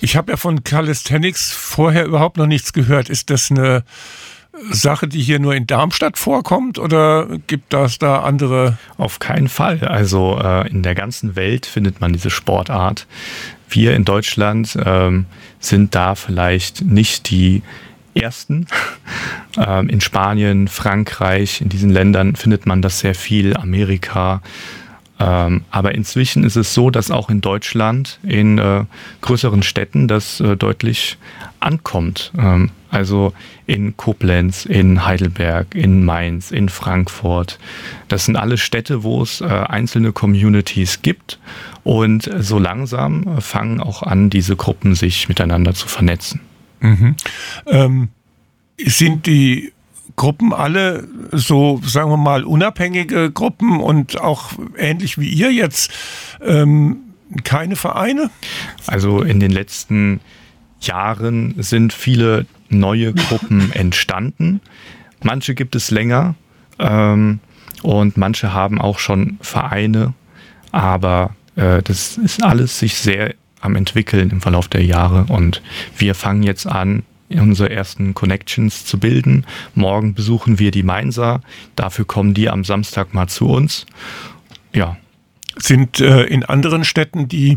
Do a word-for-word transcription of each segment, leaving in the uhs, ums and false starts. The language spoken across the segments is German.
ich habe ja von Calisthenics vorher überhaupt noch nichts gehört. Ist das eine Sache, die hier nur in Darmstadt vorkommt oder gibt das da andere? Auf keinen Fall. Also äh, in der ganzen Welt findet man diese Sportart. Wir in Deutschland ähm, sind da vielleicht nicht die Ersten. ähm, in Spanien, Frankreich, in diesen Ländern findet man das sehr viel, Amerika. Ähm, aber inzwischen ist es so, dass auch in Deutschland, in äh, größeren Städten, das äh, deutlich ankommt. Ähm, also in Koblenz, in Heidelberg, in Mainz, in Frankfurt. Das sind alle Städte, wo es äh, einzelne Communities gibt. Und so langsam äh, fangen auch an, diese Gruppen sich miteinander zu vernetzen. Mhm. Ähm, sind die Gruppen alle so, sagen wir mal, unabhängige Gruppen und auch ähnlich wie ihr jetzt ähm, keine Vereine? Also in den letzten Jahren sind viele neue Gruppen entstanden. Manche gibt es länger ähm, und manche haben auch schon Vereine, aber äh, das ist alles sich sehr am entwickeln im Verlauf der Jahre und wir fangen jetzt an, unsere ersten Connections zu bilden. Morgen besuchen wir die Mainzer, dafür kommen die am Samstag mal zu uns. Ja. Sind äh, in anderen Städten die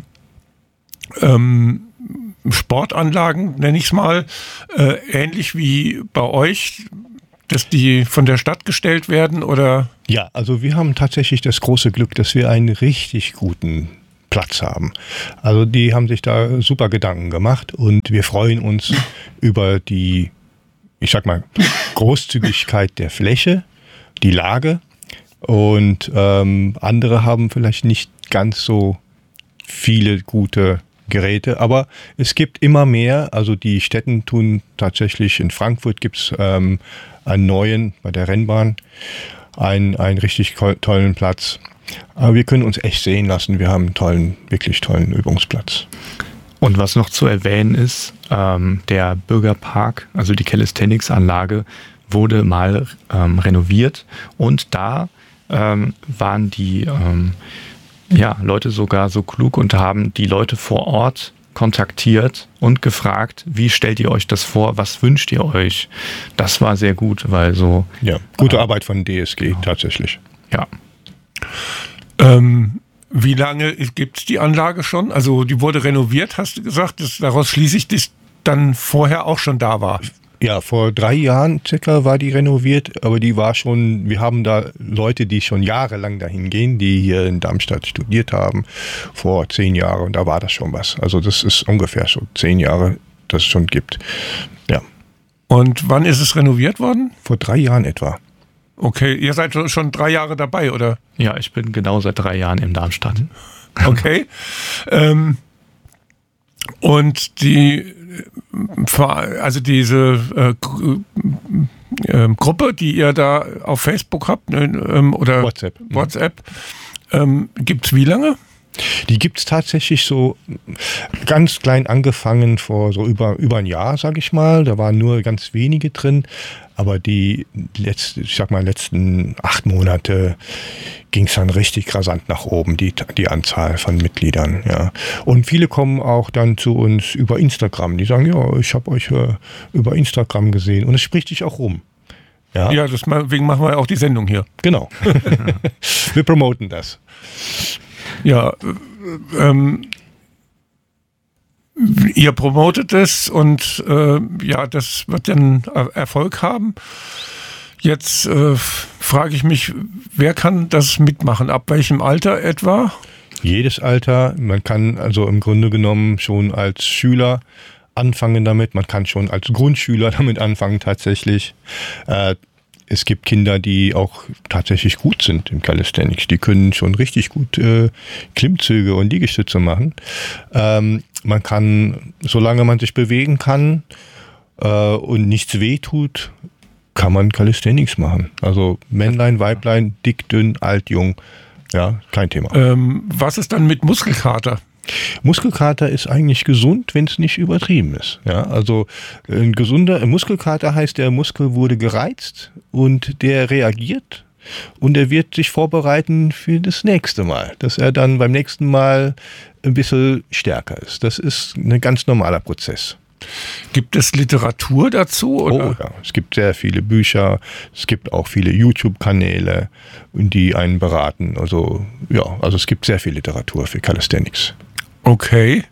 ähm, Sportanlagen, nenne ich es mal, äh, ähnlich wie bei euch, dass die von der Stadt gestellt werden oder? Ja, also wir haben tatsächlich das große Glück, dass wir einen richtig guten Platz haben. Also die haben sich da super Gedanken gemacht und wir freuen uns über die, ich sag mal, Großzügigkeit der Fläche, die Lage und ähm, andere haben vielleicht nicht ganz so viele gute Geräte, aber es gibt immer mehr, also die Städte tun tatsächlich, in Frankfurt gibt es ähm, einen neuen bei der Rennbahn, einen, einen richtig tollen Platz. Aber wir können uns echt sehen lassen. Wir haben einen tollen, wirklich tollen Übungsplatz. Und was noch zu erwähnen ist, ähm, der Bürgerpark, also die Calisthenics-Anlage, wurde mal ähm, renoviert und da ähm, waren die ähm, ja, Leute sogar so klug und haben die Leute vor Ort kontaktiert und gefragt, wie stellt ihr euch das vor, was wünscht ihr euch? Das war sehr gut, weil so... Ja, gute äh, Arbeit von D S G, genau. Tatsächlich. Ja. Ähm, wie lange gibt es die Anlage schon? Also die wurde renoviert, hast du gesagt. Das, daraus schließe ich, dass dann vorher auch schon da war. Ja, vor drei Jahren circa war die renoviert, aber die war schon, wir haben da Leute, die schon jahrelang dahin gehen, die hier in Darmstadt studiert haben, vor zehn Jahren und da war das schon was. Also das ist ungefähr so zehn Jahre, dass es schon gibt. Ja. Und wann ist es renoviert worden? Vor drei Jahren etwa. Okay, ihr seid schon drei Jahre dabei, oder? Ja, ich bin genau seit drei Jahren in Darmstadt. Okay. ähm, und die, also diese äh, äh, Gruppe, die ihr da auf Facebook habt, äh, oder WhatsApp, WhatsApp ähm, gibt es wie lange? Die gibt es tatsächlich so ganz klein angefangen vor so über, über ein Jahr, sage ich mal. Da waren nur ganz wenige drin. Aber die letzte, ich sag mal, letzten acht Monate ging es dann richtig rasant nach oben, die, die Anzahl von Mitgliedern. Ja. Und viele kommen auch dann zu uns über Instagram. Die sagen, ja, ich habe euch äh, über Instagram gesehen. Und es spricht sich auch rum. Ja, ja, deswegen machen wir auch die Sendung hier. Genau. Wir promoten das. Ja, ähm, ihr promotet es und äh, ja, das wird dann Erfolg haben. Jetzt äh, frage ich mich, wer kann das mitmachen? Ab welchem Alter etwa? Jedes Alter. Man kann also im Grunde genommen schon als Schüler anfangen damit. Man kann schon als Grundschüler damit anfangen tatsächlich. Äh, Es gibt Kinder, die auch tatsächlich gut sind im Calisthenics. Die können schon richtig gut äh, Klimmzüge und Liegestütze machen. Ähm, man kann, solange man sich bewegen kann äh, und nichts weh tut, kann man Calisthenics machen. Also Männlein, Weiblein, dick, dünn, alt, jung, ja, kein Thema. Ähm, was ist dann mit Muskelkater? Muskelkater ist eigentlich gesund, wenn es nicht übertrieben ist. Ja, also ein gesunder Muskelkater heißt, der Muskel wurde gereizt und der reagiert und er wird sich vorbereiten für das nächste Mal, dass er dann beim nächsten Mal ein bisschen stärker ist. Das ist ein ganz normaler Prozess. Gibt es Literatur dazu? Oder? Oh ja, es gibt sehr viele Bücher, es gibt auch viele YouTube-Kanäle, die einen beraten. Also ja, also es gibt sehr viel Literatur für Calisthenics. Okay.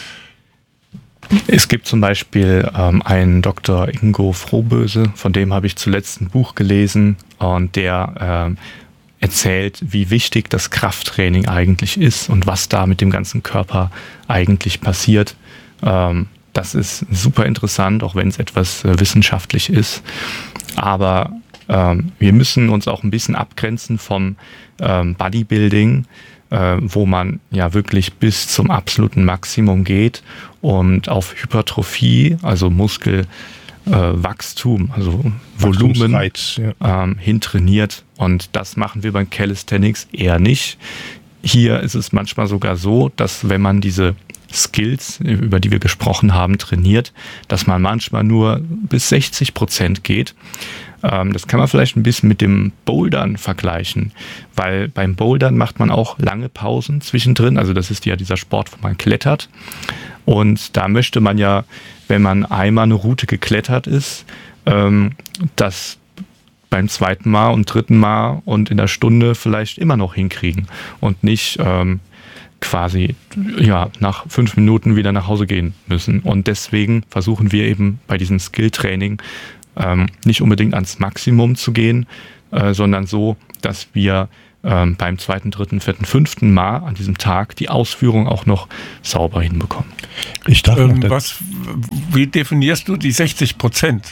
Es gibt zum Beispiel ähm, einen Doktor Ingo Frohböse, von dem habe ich zuletzt ein Buch gelesen und der ähm, erzählt, wie wichtig das Krafttraining eigentlich ist und was da mit dem ganzen Körper eigentlich passiert. Ähm, das ist super interessant, auch wenn es etwas äh, wissenschaftlich ist. Aber ähm, wir müssen uns auch ein bisschen abgrenzen vom ähm, Bodybuilding, äh, wo man ja wirklich bis zum absoluten Maximum geht und auf Hypertrophie, also Muskelwachstum, äh, also Volumen ja. ähm, hintrainiert. Und das machen wir beim Calisthenics eher nicht. Hier ist es manchmal sogar so, dass wenn man diese Skills, über die wir gesprochen haben, trainiert, dass man manchmal nur bis sechzig Prozent geht. Ähm, das kann man vielleicht ein bisschen mit dem Bouldern vergleichen, weil beim Bouldern macht man auch lange Pausen zwischendrin. Also das ist ja dieser Sport, wo man klettert. Und da möchte man ja, wenn man einmal eine Route geklettert ist, ähm, das beim zweiten Mal und dritten Mal und in der Stunde vielleicht immer noch hinkriegen und nicht ähm, quasi ja, nach fünf Minuten wieder nach Hause gehen müssen. Und deswegen versuchen wir eben bei diesem Skill-Training ähm, nicht unbedingt ans Maximum zu gehen, äh, sondern so, dass wir ähm, beim zweiten, dritten, vierten, fünften Mal an diesem Tag die Ausführung auch noch sauber hinbekommen. Ich darf ähm, was, wie definierst du die sechzig Prozent?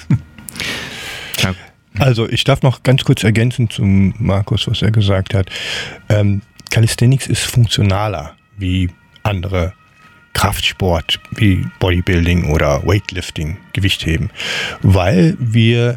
Ja. Also ich darf noch ganz kurz ergänzen zum Markus, was er gesagt hat. Ähm, Calisthenics ist funktionaler wie andere Kraftsport, wie Bodybuilding oder Weightlifting, Gewichtheben, weil wir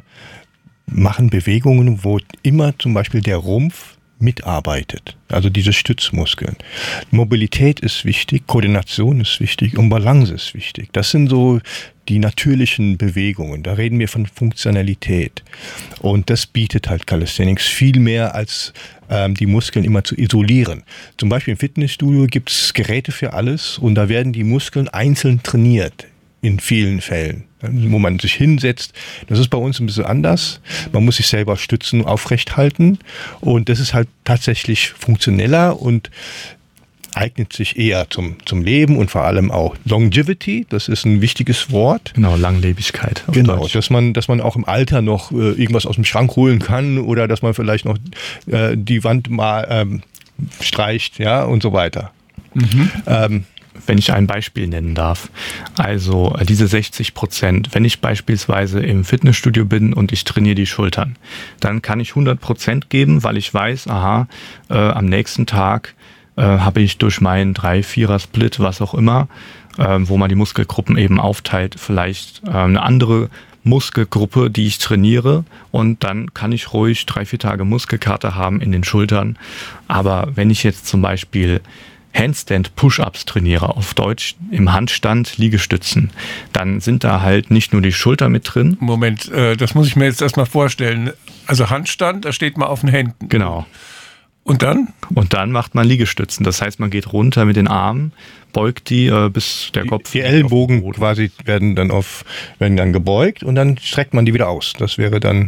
machen Bewegungen, wo immer zum Beispiel der Rumpf mitarbeitet, also diese Stützmuskeln. Mobilität ist wichtig, Koordination ist wichtig und Balance ist wichtig. Das sind so die natürlichen Bewegungen. Da reden wir von Funktionalität. Und das bietet halt Calisthenics viel mehr als ähm, die Muskeln immer zu isolieren. Zum Beispiel im Fitnessstudio gibt es Geräte für alles und da werden die Muskeln einzeln trainiert. In vielen Fällen, wo man sich hinsetzt. Das ist bei uns ein bisschen anders. Man muss sich selber stützen, aufrecht halten. Und das ist halt tatsächlich funktioneller und eignet sich eher zum, zum Leben und vor allem auch Longevity. Das ist ein wichtiges Wort. Genau, Langlebigkeit. Auf genau, Deutsch. dass man, dass man auch im Alter noch äh, irgendwas aus dem Schrank holen kann oder dass man vielleicht noch äh, die Wand mal ähm, streicht, ja, und so weiter. Mhm. Ähm, Wenn ich ein Beispiel nennen darf. Also diese sechzig Prozent, wenn ich beispielsweise im Fitnessstudio bin und ich trainiere die Schultern, dann kann ich hundert Prozent geben, weil ich weiß, aha, äh, am nächsten Tag äh, habe ich durch meinen drei vierer Split, was auch immer, äh, wo man die Muskelgruppen eben aufteilt, vielleicht äh, eine andere Muskelgruppe, die ich trainiere, und dann kann ich ruhig drei, vier Tage Muskelkater haben in den Schultern. Aber wenn ich jetzt zum Beispiel Handstand Push-Ups trainiere, auf Deutsch im Handstand Liegestützen, dann sind da halt nicht nur die Schulter mit drin. Moment, äh, das muss ich mir jetzt erstmal vorstellen. Also Handstand, da steht man auf den Händen. Genau. Und dann? Und dann macht man Liegestützen. Das heißt, man geht runter mit den Armen, beugt die, äh, bis der Kopf... Die, die Ellbogen quasi werden dann, auf, werden dann gebeugt und dann streckt man die wieder aus. Das wäre dann...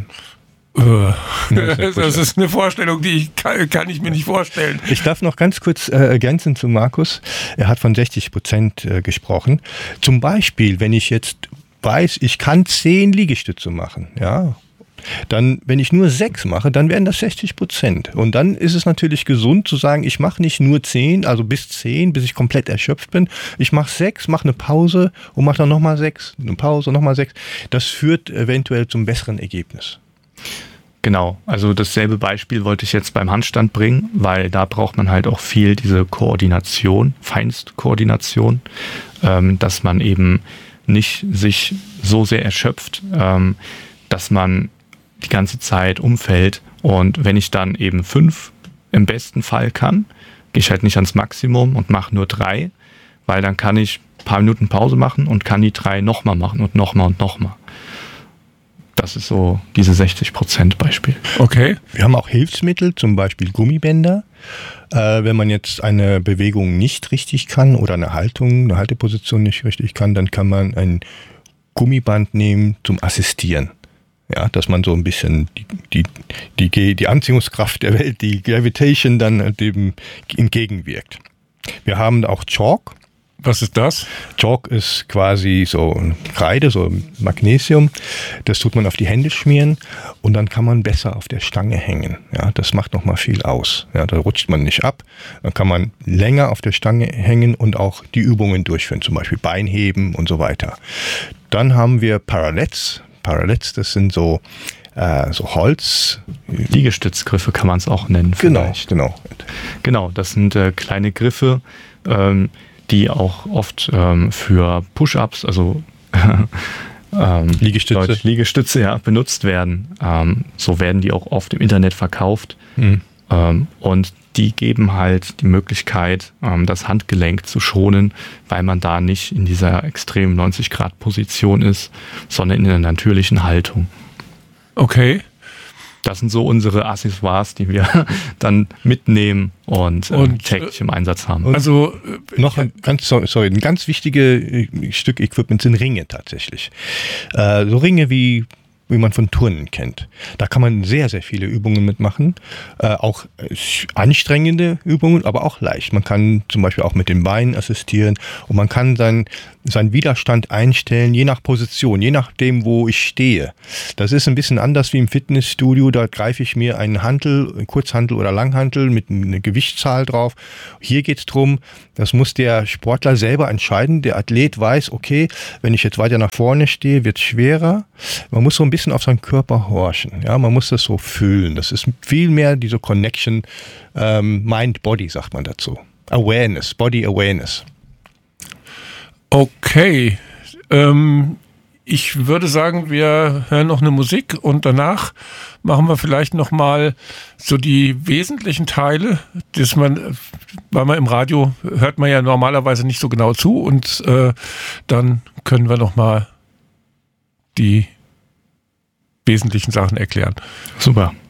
Das ist eine Vorstellung, die ich kann, kann ich mir nicht vorstellen. Ich darf noch ganz kurz äh, ergänzen zu Markus. Er hat von sechzig Prozent äh, gesprochen. Zum Beispiel, wenn ich jetzt weiß, ich kann zehn Liegestütze machen, ja, dann, wenn ich nur sechs mache, dann wären das sechzig Prozent. Und dann ist es natürlich gesund zu sagen, ich mache nicht nur zehn, also bis zehn, bis ich komplett erschöpft bin. Ich mache sechs, mache eine Pause und mache dann nochmal sechs, eine Pause, nochmal sechs. Das führt eventuell zum besseren Ergebnis. Genau, also dasselbe Beispiel wollte ich jetzt beim Handstand bringen, weil da braucht man halt auch viel diese Koordination, Feinstkoordination, ähm, dass man eben nicht sich so sehr erschöpft, ähm, dass man die ganze Zeit umfällt. Und wenn ich dann eben fünf im besten Fall kann, gehe ich halt nicht ans Maximum und mache nur drei, weil dann kann ich ein paar Minuten Pause machen und kann die drei nochmal machen und nochmal und nochmal. Das ist so diese sechzig Prozent Beispiel. Okay. Wir haben auch Hilfsmittel, zum Beispiel Gummibänder. Äh, wenn man jetzt eine Bewegung nicht richtig kann oder eine Haltung, eine Halteposition nicht richtig kann, dann kann man ein Gummiband nehmen zum Assistieren. Ja, dass man so ein bisschen die, die, die, die Anziehungskraft der Welt, die Gravitation dann dem entgegenwirkt. Wir haben auch Chalk. Was ist das? Chalk ist quasi so Kreide, so Magnesium. Das tut man auf die Hände schmieren und dann kann man besser auf der Stange hängen. Ja, das macht nochmal viel aus. Ja, da rutscht man nicht ab. Dann kann man länger auf der Stange hängen und auch die Übungen durchführen, zum Beispiel Beinheben und so weiter. Dann haben wir Parallettes. Parallettes, das sind so, äh, so Holz. Liegestützgriffe kann man es auch nennen. Vielleicht. Genau, genau. Genau, das sind äh, kleine Griffe, ähm, die auch oft ähm, für Push-Ups, also ähm, Liegestütze. Deutsch, Liegestütze ja, benutzt werden. Ähm, so werden die auch oft im Internet verkauft. Mhm. Ähm, und die geben halt die Möglichkeit, ähm, das Handgelenk zu schonen, weil man da nicht in dieser extremen neunzig Grad Position ist, sondern in einer natürlichen Haltung. Okay. Das sind so unsere Accessoires, die wir dann mitnehmen und, äh, und täglich im Einsatz haben. Also äh, noch ein ganz, sorry, ein ganz wichtiges Stück Equipment sind Ringe tatsächlich. Äh, so Ringe wie wie man von Turnen kennt. Da kann man sehr, sehr viele Übungen mitmachen. Äh, auch äh, anstrengende Übungen, aber auch leicht. Man kann zum Beispiel auch mit den Beinen assistieren und man kann sein, seinen Widerstand einstellen, je nach Position, je nachdem, wo ich stehe. Das ist ein bisschen anders wie im Fitnessstudio. Da greife ich mir einen Hantel, einen Kurzhantel oder Langhantel mit einer Gewichtszahl drauf. Hier geht es darum, das muss der Sportler selber entscheiden. Der Athlet weiß, okay, wenn ich jetzt weiter nach vorne stehe, wird es schwerer. Man muss so ein bisschen auf seinen Körper horchen. Ja, man muss das so fühlen. Das ist viel mehr diese Connection, ähm, Mind-Body, sagt man dazu. Awareness, Body Awareness. Okay. Ähm, ich würde sagen, wir hören noch eine Musik und danach machen wir vielleicht nochmal so die wesentlichen Teile, dass man, weil man im Radio hört man ja normalerweise nicht so genau zu und äh, dann können wir nochmal die wesentlichen Sachen erklären. Super.